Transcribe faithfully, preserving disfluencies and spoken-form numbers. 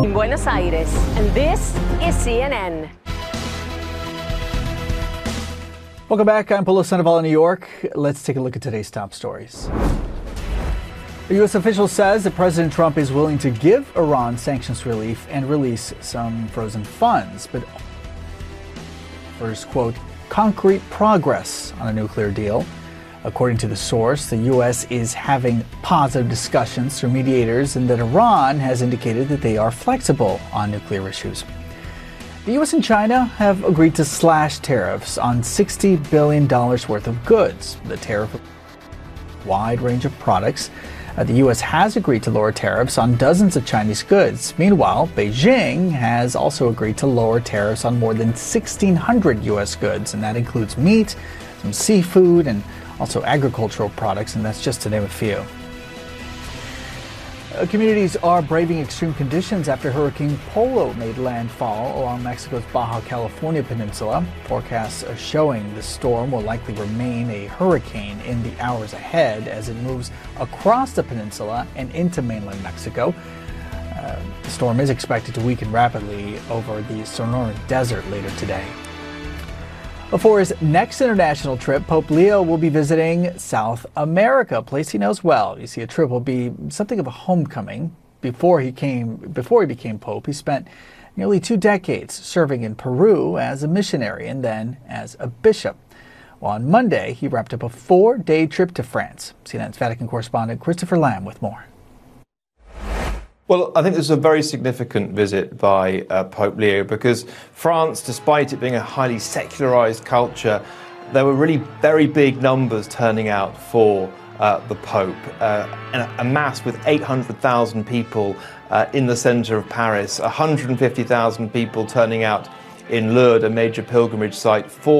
Buenos Aires, and this is C N N. Welcome back. I'm Polo Sandoval in New York. Let's take a look at today's top stories. A U S official says that President Trump is willing to give Iran sanctions relief and release some frozen funds, but offers, quote, concrete progress on a nuclear deal. According to the source, the U S is having positive discussions through mediators and that Iran has indicated that they are flexible on nuclear issues. The U S and China have agreed to slash tariffs on sixty billion dollars worth of goods. The tariff a wide range of products. Uh, the U S has agreed to lower tariffs on dozens of Chinese goods. Meanwhile, Beijing has also agreed to lower tariffs on more than sixteen hundred U S goods, and that includes meat, some seafood, and also agricultural products, and that's just to name a few. Uh, communities are braving extreme conditions after Hurricane Polo made landfall along Mexico's Baja California peninsula. Forecasts are showing the storm will likely remain a hurricane in the hours ahead as it moves across the peninsula and into mainland Mexico. Uh, the storm is expected to weaken rapidly over the Sonoran Desert later today. Before his next international trip, Pope Leo will be visiting South America, a place he knows well. You see, a trip will be something of a homecoming. Before he came, before he became Pope, he spent nearly two decades serving in Peru as a missionary and then as a bishop. Well, on Monday, he wrapped up a four-day trip to France. C N N's Vatican correspondent Christopher Lamb with more. Well, I think this is a very significant visit by uh, Pope Leo because France, despite it being a highly secularized culture, there were really very big numbers turning out for uh, the Pope. Uh, and a mass with eight hundred thousand people uh, in the center of Paris, one hundred fifty thousand people turning out in Lourdes, a major pilgrimage site.